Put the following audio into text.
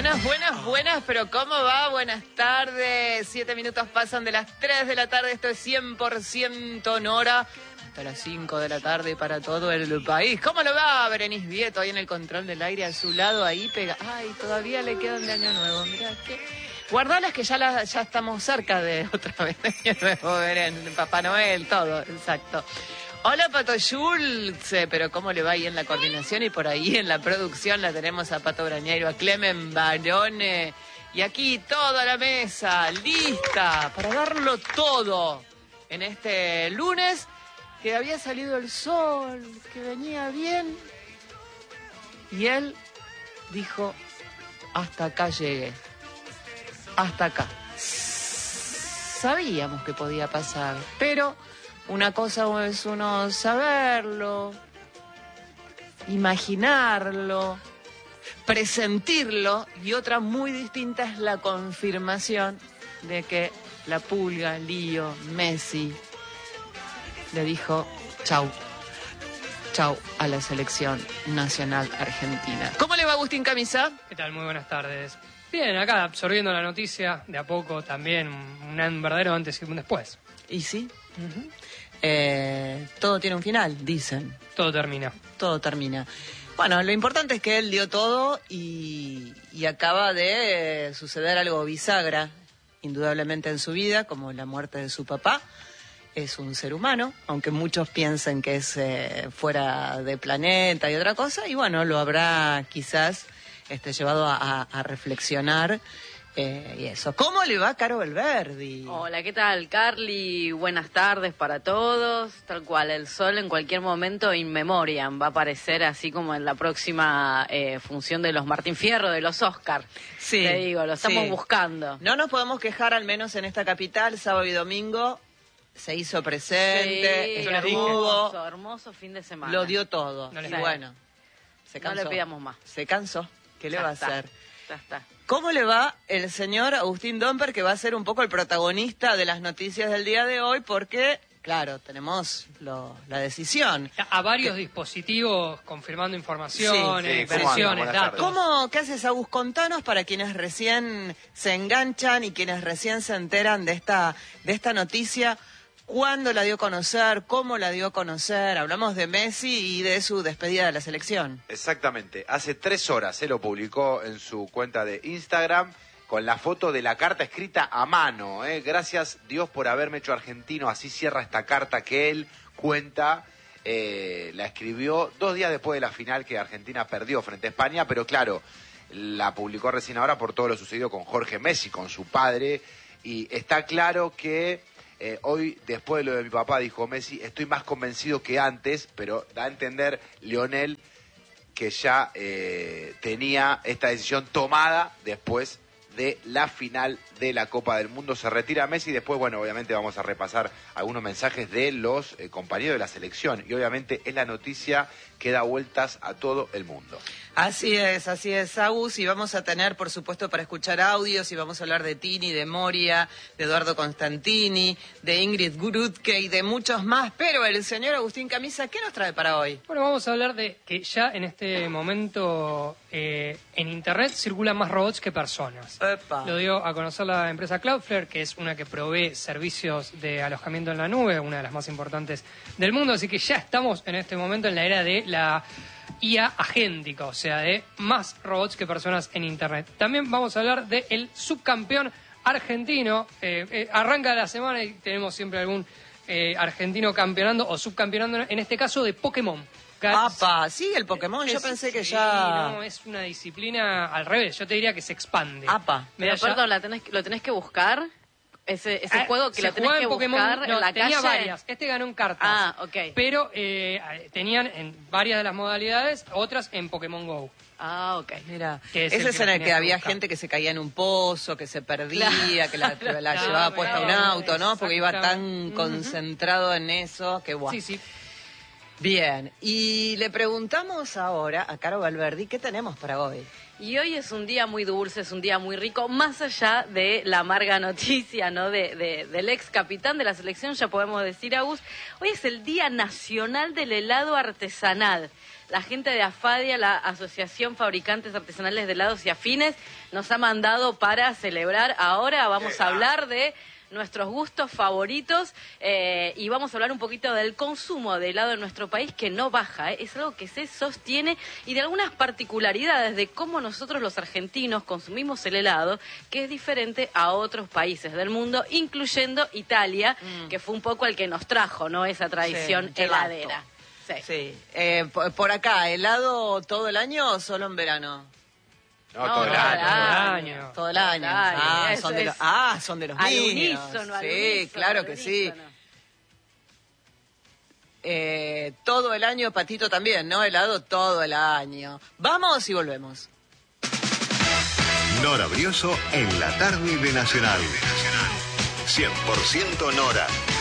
Buenas, pero ¿cómo va? Buenas tardes. 7 minutos pasan de las 3 de la tarde. Esto es 100% Nora. Hasta las 5 de la tarde para todo el país. ¿Cómo lo va Berenice Vieto ahí en el control del aire a su lado? Ahí pega. Ay, todavía le quedan de Año Nuevo. Mirá, que guardalas que ya estamos cerca de otra vez de Año Nuevo, Beren. Papá Noel, todo, exacto. Hola Pato Schultz, pero ¿cómo le va ahí en la coordinación? Y por ahí en la producción la tenemos a Pato Brañeiro, a Clemen Barone. Y aquí toda la mesa lista para darlo todo en este lunes, que había salido el sol, que venía bien. Y él dijo, hasta acá llegué, hasta acá. Sabíamos que podía pasar, pero una cosa es uno saberlo, imaginarlo, presentirlo, y otra muy distinta es la confirmación de que la Pulga, Lío, Messi le dijo chau a la selección nacional argentina. ¿Cómo le va Agustín Camisa? ¿Qué tal? Muy buenas tardes. Bien, acá absorbiendo la noticia de a poco también, un verdadero antes y un después. ¿Y sí? Todo tiene un final, dicen. Todo termina. Todo termina. Bueno, lo importante es que él dio todo y acaba de suceder algo bisagra, indudablemente en su vida, como la muerte de su papá. Es un ser humano, aunque muchos piensen que es fuera de planeta y otra cosa, y bueno, lo habrá quizás llevado a reflexionar. Y eso. ¿Cómo le va a Caro Belverdi? Hola, ¿qué tal, Carly? Buenas tardes para todos. Tal cual, el sol en cualquier momento in memoriam va a aparecer, así como en la próxima función de los Martín Fierro, de los Oscar. Sí, te digo, lo estamos buscando. No nos podemos quejar, al menos en esta capital, sábado y domingo se hizo presente, Sí, hermoso fin de semana. Lo dio todo. Y bueno, se cansó. No le pidamos más. Se cansó. ¿Qué le va a hacer? Ya está. ¿Cómo le va el señor Agustín Domper, que va a ser un poco el protagonista de las noticias del día de hoy? Porque, claro, tenemos la decisión. A varios dispositivos confirmando informaciones, versiones, datos. ¿Qué haces, Agus? Contanos para quienes recién se enganchan y quienes recién se enteran de esta noticia. ¿Cuándo la dio a conocer? ¿Cómo la dio a conocer? Hablamos de Messi y de su despedida de la selección. Exactamente. Hace 3 horas se lo publicó en su cuenta de Instagram con la foto de la carta escrita a mano. Gracias Dios por haberme hecho argentino. Así cierra esta carta que él cuenta. La escribió 2 días después de la final que Argentina perdió frente a España. Pero claro, la publicó recién ahora por todo lo sucedido con Jorge Messi, con su padre. Y está claro que hoy, después de lo de mi papá, dijo Messi, estoy más convencido que antes, pero da a entender Lionel que ya tenía esta decisión tomada después de la final de la Copa del Mundo. Se retira Messi y después, bueno, obviamente vamos a repasar algunos mensajes de los compañeros de la selección. Y obviamente es la noticia que da vueltas a todo el mundo. Así es, Agus, y vamos a tener, por supuesto, para escuchar audios, y vamos a hablar de Tini, de Moria, de Eduardo Constantini, de Ingrid Gurutke y de muchos más, pero el señor Agustín Camisa, ¿qué nos trae para hoy? Bueno, vamos a hablar de que ya en este momento en Internet circulan más robots que personas. Epa. Lo dio a conocer la empresa Cloudflare, que es una que provee servicios de alojamiento en la nube, una de las más importantes del mundo, así que ya estamos en este momento en la era de la IA agéntica, o sea, de más robots que personas en Internet. También vamos a hablar del subcampeón argentino. Arranca la semana y tenemos siempre algún argentino campeonando o subcampeonando, en este caso de Pokémon. ¡Apa! ¿Sigue el Pokémon? Yo pensé que ya... No, es una disciplina al revés, yo te diría que se expande. ¡Apa! Pero perdón, lo tenés que buscar. Ese juego que lo tenés que Pokémon, buscar en la tenía calle. varias. Este ganó en cartas. Ok. Pero tenían en varias de las modalidades, otras en Pokémon GO. Ok. Mira, Es ese es en el que había buscar. gente que se caía en un pozo, que se perdía, que la llevaba Claro, puesta a un auto, ¿no? Porque iba tan exactamente. concentrado en eso, que guau. Sí. Bien, y le preguntamos ahora a Caro Valverdi, ¿qué tenemos para hoy? Y hoy es un día muy dulce, es un día muy rico, más allá de la amarga noticia, ¿no? Del ex capitán de la selección, ya podemos decir, Agus, hoy es el Día Nacional del Helado Artesanal. la gente de AFADIA, la Asociación Fabricantes Artesanales de Helados y Afines, nos ha mandado para celebrar. Ahora vamos a hablar de nuestros gustos favoritos y vamos a hablar un poquito del consumo de helado en nuestro país, que no baja, es algo que se sostiene, y de algunas particularidades de cómo nosotros los argentinos consumimos el helado, que es diferente a otros países del mundo, incluyendo Italia, que fue un poco el que nos trajo, ¿no?, esa tradición heladera. Sí. Por acá, ¿helado todo el año o solo en verano? No, todo el año. Todo el año. Son de los al míos. unísono, al sí, unísono, claro al que sí. unísono. Todo el año, Patito, también, ¿no? Helado todo el año. Vamos y volvemos. Nora Brioso en la tarde de Nacional. 100% Nora.